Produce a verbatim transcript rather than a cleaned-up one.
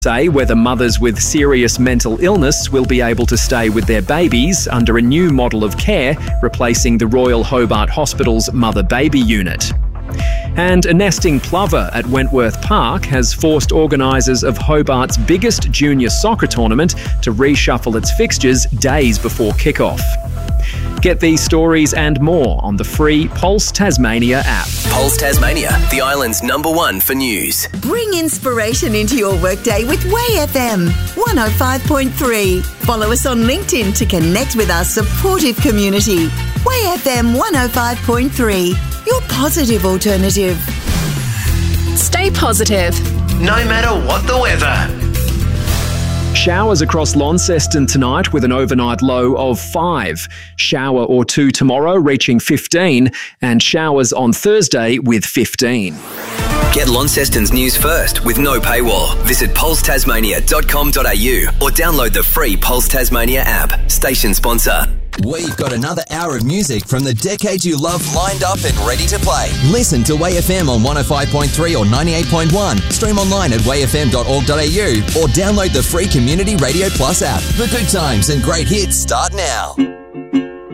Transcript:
say whether mothers with serious mental illness will be able to stay with their babies under a new model of care, replacing the Royal Hobart Hospital's mother-baby unit. And a nesting plover at Wentworth Park has forced organisers of Hobart's biggest junior soccer tournament to reshuffle its fixtures days before kick-off. Get these stories and more on the free Pulse Tasmania app. Pulse Tasmania, the island's number one for news. Bring inspiration into your workday with Way F M one oh five point three. Follow us on LinkedIn to connect with our supportive community. Way F M one oh five point three, your positive alternative. Stay positive, no matter what the weather. Showers across Launceston tonight with an overnight low of five. Shower or two tomorrow reaching fifteen, and showers on Thursday with fifteen. Get Launceston's news first with no paywall. Visit pulse tasmania dot com dot a u or download the free Pulse Tasmania app. Station sponsor. We've got another hour of music from the decade you love lined up and ready to play. Listen to Way F M on one oh five point three or ninety-eight point one. Stream online at way f m dot org dot a u or download the free Community Radio Plus app. The good times and great hits start now.